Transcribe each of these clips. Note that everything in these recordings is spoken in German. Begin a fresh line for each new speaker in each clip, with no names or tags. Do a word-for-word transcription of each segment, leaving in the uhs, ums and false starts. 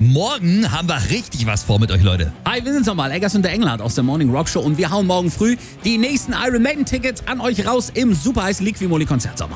Morgen haben wir richtig was vor mit euch, Leute.
Hi, wir sind's nochmal, Eggers und der Engelhardt aus der Morning Rock Show und wir hauen morgen früh die nächsten Iron Maiden Tickets an euch raus im super heißen Liquimoli Konzertsommer.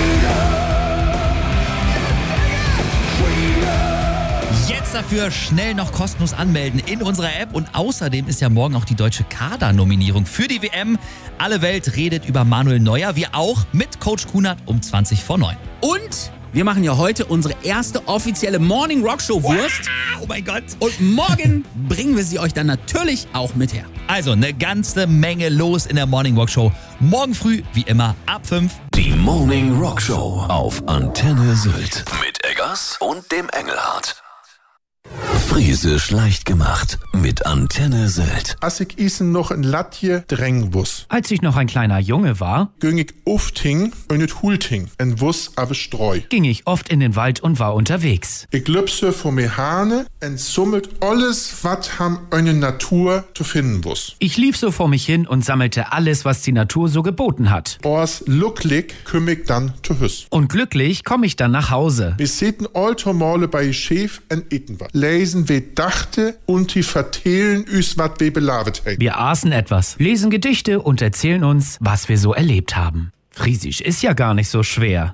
Jetzt dafür schnell noch kostenlos anmelden in unserer App und außerdem ist ja morgen auch die deutsche Kader-Nominierung für die W M. Alle Welt redet über Manuel Neuer, wir auch mit Coach Kunert um zwanzig vor neun.
Und wir machen ja heute unsere erste offizielle Morning Rock Show Wurst.
Wow, oh mein Gott.
Und morgen bringen wir sie euch dann natürlich auch mit her.
Also eine ganze Menge los in der Morning Rock Show. Morgen früh, wie immer, ab fünf.
Die Morning Rock Show auf Antenne Sylt. Mit Eggers und dem Engelhardt. Friesisch leicht gemacht mit Antenne Sylt.
Als ich isen noch ein Latje drängen wuss.
Als ich noch ein kleiner Junge war,
Ging ich ufting und et hulting en wuss ave streu.
ging ich oft in den Wald und war unterwegs.
Ich lüpse vor mir Hane en summelt alles, wat ham eine Natur zu finden wuss.
Ich lief so vor mich hin und sammelte alles, was die Natur so geboten hat.
Ors lucklig küm ich dann zu Hüss.
Und glücklich komme ich dann nach Hause.
Wir seten alter Male bei Chef en eten wat. Lesen we dachte und die vertellen üs wat we belavet heit.
Wir aßen etwas, lesen Gedichte und erzählen uns, was wir so erlebt haben. Friesisch ist ja gar nicht so schwer.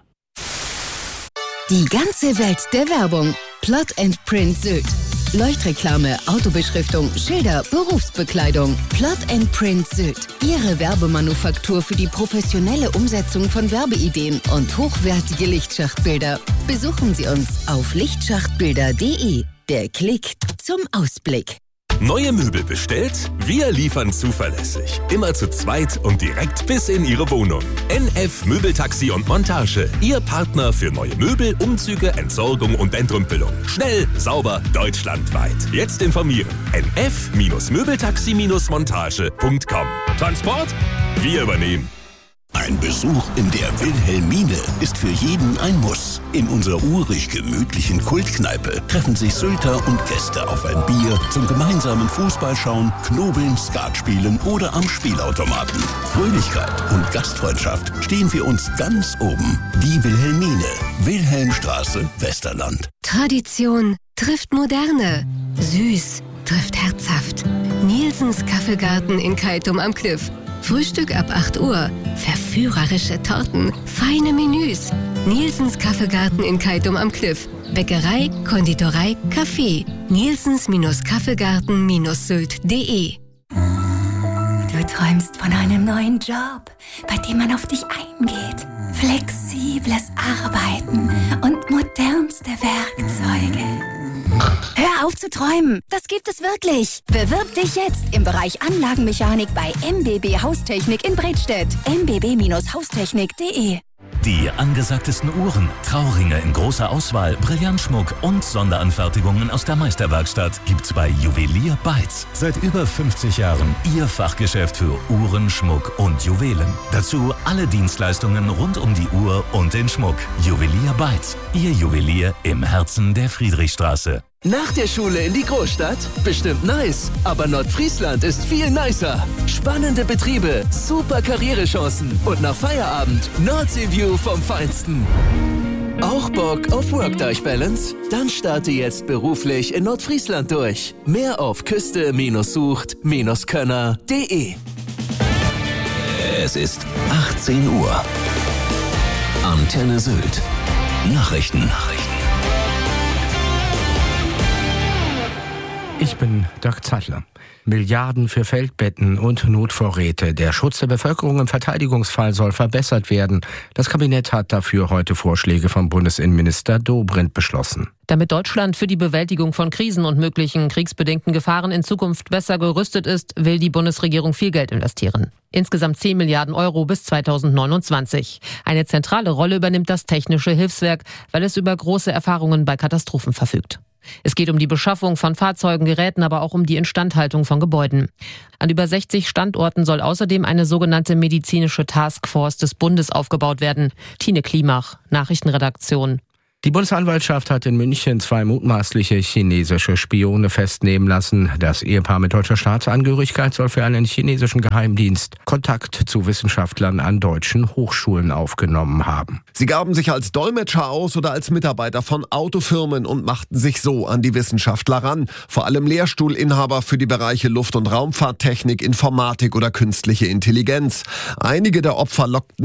Die ganze Welt der Werbung. Plot and Print Sylt. Leuchtreklame, Autobeschriftung, Schilder, Berufsbekleidung. Plot and Print Sylt. Ihre Werbemanufaktur für die professionelle Umsetzung von Werbeideen und hochwertige Lichtschachtbilder. Besuchen Sie uns auf lichtschachtbilder punkt de. Der Klick zum Ausblick.
Neue Möbel bestellt? Wir liefern zuverlässig. Immer zu zweit und direkt bis in Ihre Wohnung. N F Möbeltaxi und Montage. Ihr Partner für neue Möbel, Umzüge, Entsorgung und Entrümpelung. Schnell, sauber, deutschlandweit. Jetzt informieren. n f Möbeltaxi Montage punkt com. Transport? Wir übernehmen. Ein Besuch in der Wilhelmine ist für jeden ein Muss. In unserer urig gemütlichen Kultkneipe treffen sich Sylter und Gäste auf ein Bier zum gemeinsamen Fußballschauen, Knobeln, Skat spielen oder am Spielautomaten. Fröhlichkeit und Gastfreundschaft stehen für uns ganz oben. Die Wilhelmine, Wilhelmstraße, Westerland.
Tradition trifft Moderne. Süß trifft herzhaft. Nielsens Kaffeegarten in Keitum am Kliff. Frühstück ab acht Uhr, verführerische Torten, feine Menüs. Nielsens Kaffeegarten in Keitum am Kliff. Bäckerei, Konditorei, Kaffee. Nielsens-Kaffeegarten-Sylt punkt de.
Du träumst von einem neuen Job, bei dem man auf dich eingeht. Flexibles Arbeiten und modernste Werkzeuge. Hör auf zu träumen, das gibt es wirklich. Bewirb dich jetzt im Bereich Anlagenmechanik bei M B B Haustechnik in Bredstedt. m b b Haustechnik punkt de.
Die angesagtesten Uhren, Trauringe in großer Auswahl, Brillantschmuck und Sonderanfertigungen aus der Meisterwerkstatt gibt's bei Juwelier Beitz. Seit über fünfzig Jahren Ihr Fachgeschäft für Uhren, Schmuck und Juwelen. Dazu alle Dienstleistungen rund um die Uhr und den Schmuck. Juwelier Beitz, Ihr Juwelier im Herzen der Friedrichstraße.
Nach der Schule in die Großstadt? Bestimmt nice. Aber Nordfriesland ist viel nicer. Spannende Betriebe, super Karrierechancen und nach Feierabend Nordseeview vom Feinsten. Auch Bock auf Work-Life-Balance? Dann starte jetzt beruflich in Nordfriesland durch. Mehr auf küste-sucht-könner punkt de.
Es ist achtzehn Uhr. Antenne Sylt. Nachrichten. Nachrichten.
Ich bin Dirk Zeitler. Milliarden für Feldbetten und Notvorräte. Der Schutz der Bevölkerung im Verteidigungsfall soll verbessert werden. Das Kabinett hat dafür heute Vorschläge vom Bundesinnenminister Dobrindt beschlossen.
Damit Deutschland für die Bewältigung von Krisen und möglichen kriegsbedingten Gefahren in Zukunft besser gerüstet ist, will die Bundesregierung viel Geld investieren. Insgesamt zehn Milliarden Euro bis zweitausendneunundzwanzig. Eine zentrale Rolle übernimmt das Technische Hilfswerk, weil es über große Erfahrungen bei Katastrophen verfügt. Es geht um die Beschaffung von Fahrzeugen, Geräten, aber auch um die Instandhaltung von Gebäuden. An über sechzig Standorten soll außerdem eine sogenannte medizinische Taskforce des Bundes aufgebaut werden. Tine Klimach, Nachrichtenredaktion.
Die Bundesanwaltschaft hat in München zwei mutmaßliche chinesische Spione festnehmen lassen. Das Ehepaar mit deutscher Staatsangehörigkeit soll für einen chinesischen Geheimdienst Kontakt zu Wissenschaftlern an deutschen Hochschulen aufgenommen haben.
Sie gaben sich als Dolmetscher aus oder als Mitarbeiter von Autofirmen und machten sich so an die Wissenschaftler ran. Vor allem Lehrstuhlinhaber für die Bereiche Luft- und Raumfahrttechnik, Informatik oder künstliche Intelligenz. Einige der Opfer lockten